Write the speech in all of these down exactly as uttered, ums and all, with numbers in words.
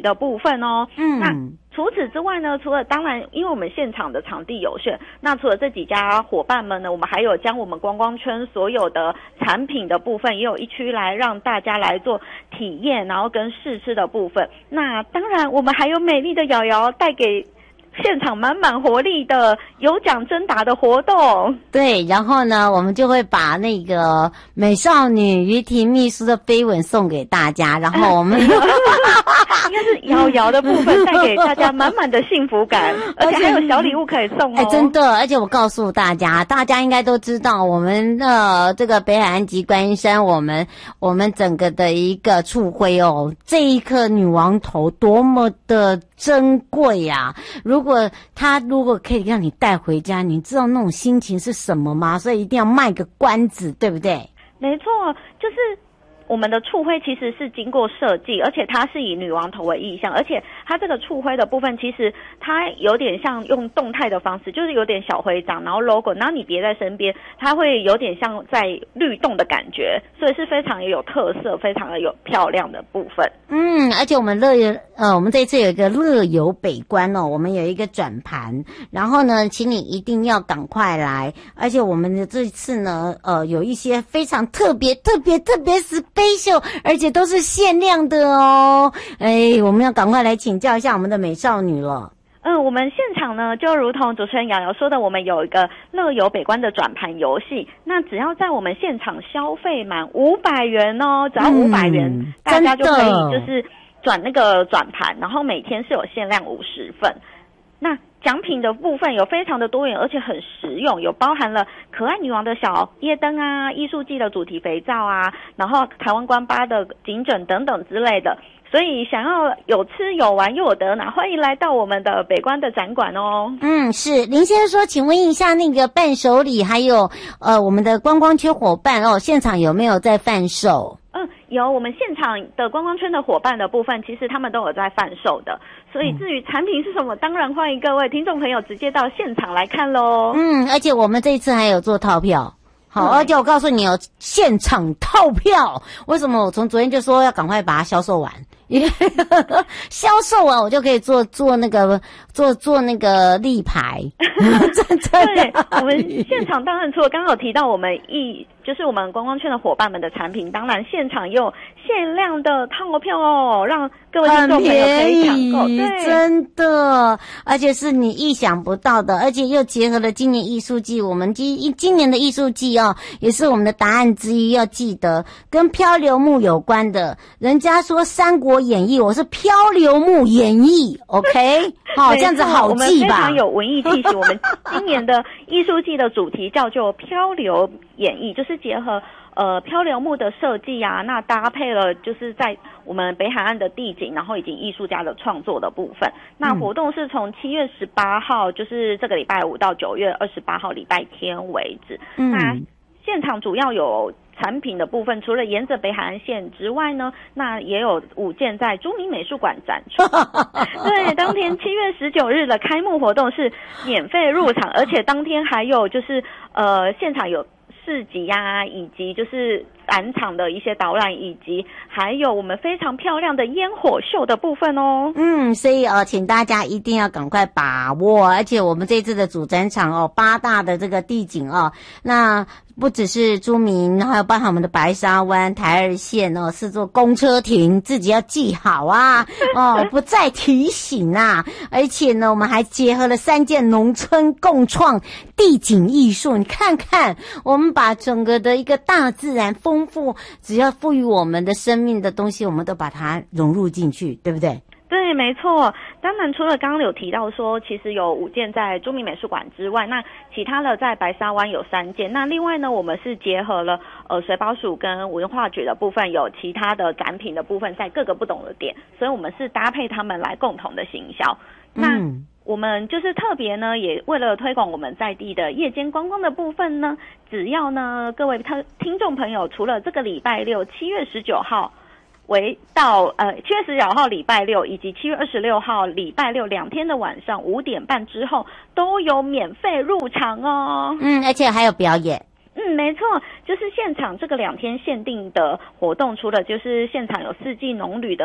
的部分哦。 嗯， 那除此之外呢，除了当然，因为我们现场的场地有限，那除了这几家伙伴们呢，我们还有将我们观光圈所有的产品的部分，也有一区来让大家来做体验，然后跟试吃的部分。那当然，我们还有美丽的瑶瑶带给现场满满活力的有奖征答的活动。 对，然后呢，我们就会把那个美少女于婷秘书的飞吻送给大家，然后我们应该是瑶瑶的部分带给大家满满的幸福感，而且还有小礼物可以送哦。 哎，真的，而且我告诉大家，大家应该都知道，我们的这个北海岸及观音山，我们我们整个的一个触灰哦，这一颗女王头多么的珍贵呀、啊！如果它如果可以让你带回家，你知道那种心情是什么吗？所以一定要卖个关子，对不对？ 没错，就是我们的触灰其实是经过设计，而且它是以女王头为意象，而且它这个触灰的部分其实它有点像用动态的方式，就是有点小徽章，然后 logo， 然后你别在身边，它会有点像在律动的感觉，所以是非常有特色，非常的有漂亮的部分。 嗯，而且我们乐游呃，我们这次有一个乐游北关哦，我们有一个转盘，然后呢，请你一定要赶快来，而且我们的这次呢，呃，有一些非常特别、特别、特别 special， 而且都是限量的哦。哎，我们要赶快来请教一下我们的美少女了。 嗯，我们现场呢，就如同主持人瑶瑶说的，我们有一个乐游北关的转盘游戏。那只要在我们现场消费满五百元哦，只要五百元、嗯，大家就可以就是转那个转盘，然后每天是有限量五十份。那奖品的部分有非常的多元，而且很实用，有包含了可爱女王的小夜灯啊、艺术季的主题肥皂啊，然后台湾观巴的颈枕等等之类的。所以想要有吃有玩又有得拿，欢迎来到我们的北关的展馆哦。 嗯，是林先生说，请问一下那个伴手礼还有呃我们的观光圈伙伴哦，现场有没有在贩售？ 嗯，有，我们现场的观光圈的伙伴的部分，其实他们都有在贩售的。所以至于产品是什么，当然欢迎各位听众朋友直接到现场来看咯。 嗯，而且我们这一次还有做套票。好，而且我告诉你哦，现场套票，为什么我从昨天就说要赶快把它销售完？因为销售完我就可以做做那个做做那个立牌。 对，我们现场当然除了刚刚有提到我们一就是我们观光圈的伙伴们的产品，当然现场也有限量的套票哦，让各位听众朋友可以抢购。对， 真的，而且是你意想不到的，而且又结合了今年艺术季，我们今今年的艺术季哦，也是我们的答案之一，要记得跟漂流木有关的。人家说《三国演义》，我是漂流木演义 ，OK， 好、哦，这样子好记吧？ 我们非常有文艺气息。我们今年的艺术季的主题叫做漂流演义，就是结合呃漂流木的设计啊，那搭配了就是在我们北海岸的地景，然后以及艺术家的创作的部分。那活动是从七月十八号，就是这个礼拜五到九月二十八号礼拜天为止。嗯，那现场主要有产品的部分，除了沿着北海岸线之外呢，那也有五件在朱明美术馆展出。对，当天七月十九日的开幕活动是免费入场，而且当天还有就是呃现场有市集啊，以及就是展场的一些导览，以及还有我们非常漂亮的烟火秀的部分哦。 嗯，所以呃，请大家一定要赶快把握，而且我们这次的主展场哦，八大的这个地景哦，那不只是朱明，还有包含我们的白沙湾、台二线哦，是做公车亭，自己要记好啊哦，不再提醒啊。而且呢，我们还结合了三件农村共创地景艺术，你看看，我们把整个的一个大自然丰富，只要赋予我们的生命的东西，我们都把它融入进去，对不对？ 对，没错。当然除了刚刚有提到说其实有五件在朱明美术馆之外，那其他的在白沙湾有三件，那另外呢我们是结合了呃水保署跟文化局的部分，有其他的展品的部分在各个不同的点，所以我们是搭配他们来共同的行销。那、嗯我们就是特别呢，也为了推广我们在地的夜间观光的部分呢，只要呢各位听众朋友，除了这个礼拜六七月十九号为到呃七月十九号礼拜六以及七月二十六号礼拜六两天的晚上五点半之后都有免费入场哦。 嗯，而且还有表演。 嗯，没错，就是现场这个两天限定的活动，除了就是现场有四季农旅的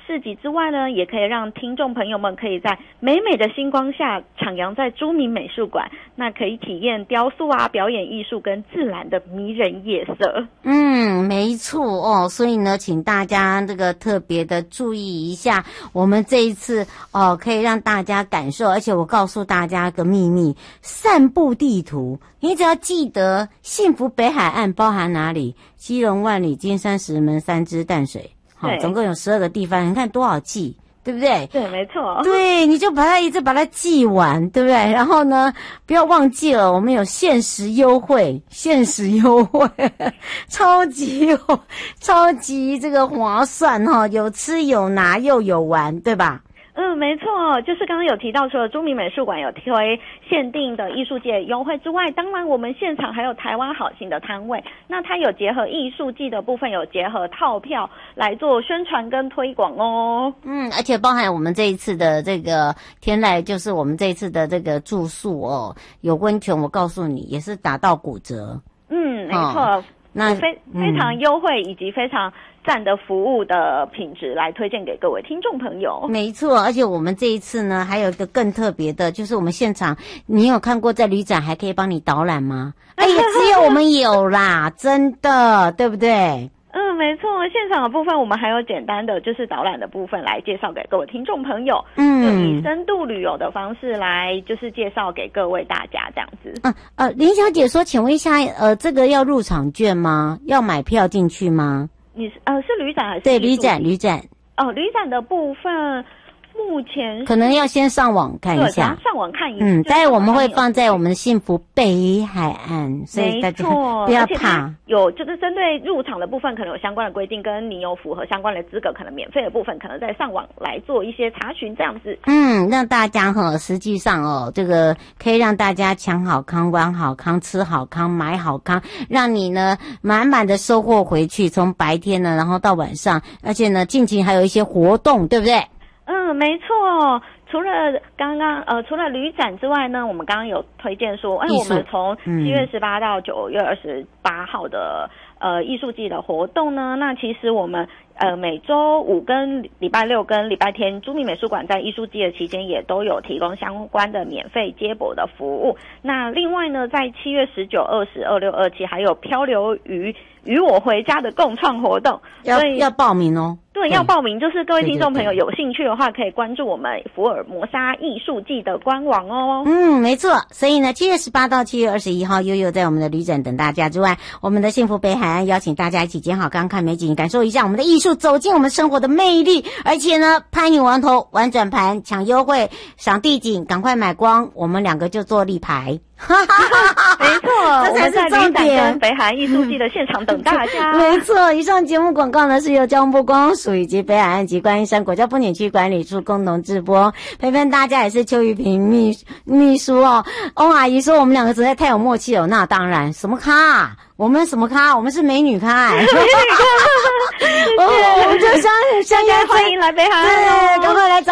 市集之外呢，也可以让听众朋友们可以在美美的星光下徜徉在朱明美术馆，那可以体验雕塑啊、表演艺术跟自然的迷人夜色。 嗯，没错哦，所以呢，请大家这个特别的注意一下，我们这一次哦，可以让大家感受，而且我告诉大家个秘密，散步地图，你只要记得幸福北海岸包含哪里？基隆、万里、金山、石门、三芝、淡水，好、哦，总共有十二个地方，你看多好记。对不对？ 对，没错。 对，你就把它一直把它记完，对不对？然后呢，不要忘记了，我们有限时优惠，限时优惠，超级有，超级这个划算哈、哦，有吃有拿又有玩，对吧？ 嗯，没错，就是刚刚有提到，除了朱明美术馆有推限定的艺术节优惠之外，当然我们现场还有台湾好行的摊位，那它有结合艺术季的部分，有结合套票来做宣传跟推广哦。 嗯，而且包含我们这一次的这个天籁，就是我们这一次的这个住宿哦，有温泉，我告诉你也是打到骨折。 嗯，没错。哦，那非非常优惠以及非常赞的服务的品质来推荐给各位听众朋友。 没错，而且我们这一次呢，还有一个更特别的，就是我们现场，你有看过在旅展还可以帮你导览吗？哎呀，只有我们有啦，真的，对不对？ 嗯，没错，现场的部分我们还有简单的就是导览的部分来介绍给各位听众朋友，嗯，就以深度旅游的方式来就是介绍给各位大家这样子。 嗯呃，林小姐说，请问一下，呃，这个要入场券吗？要买票进去吗？ 你是呃是旅展还是？ 对，旅展旅展。 哦，旅展的部分。目前可能要先上网看一下， 上网看一下。 嗯，待会我们会放在我们幸福北海岸，所以大家不要怕。 有就是针对入场的部分，可能有相关的规定，跟你有符合相关的资格，可能免费的部分，可能再上网来做一些查询这样子。 嗯，让大家哈，实际上哦，这个可以让大家抢好康、玩好康、吃好康、买好康，让你呢满满的收获回去。从白天呢，然后到晚上，而且呢，近期还有一些活动，对不对？ 嗯，没错。除了刚刚呃，除了旅展之外呢，我们刚刚有推荐说，哎，我们从七月十八到九月二十八号的呃艺术季的活动呢，那其实我们呃每周五跟礼拜六跟礼拜天，朱明美术馆在艺术季的期间也都有提供相关的免费接驳的服务。那另外呢，在七月十九、二十、二六、二七还有漂流鱼与我回家的共创活动， 要要报名哦。 对，要报名，就是各位听众朋友有兴趣的话，可以关注我们福尔摩沙艺术季的官网哦。 嗯，没错。所以呢，七月十八到七月二十一号，悠悠在我们的旅展等大家之外，我们的幸福北海岸邀请大家一起捡好刚看美景，感受一下我们的艺术，走进我们生活的魅力。而且呢，拍你王头，玩转盘，抢优惠，赏地景，赶快买光，我们两个就做立牌。 没错， 这才是重点。 跟北海艺术季的现场等大家。 没错，以上节目广告呢是由交通部观光署以及北海岸及观音山国家风景区管理处共同直播。陪伴大家也是邱玉萍秘秘书哦。翁阿姨说我们两个实在太有默契了，那当然，什么咖？我们什么咖？我们是美女咖、欸。美女咖。哦，我们就相相约欢迎来北海岸、哦， 对，赶快来找。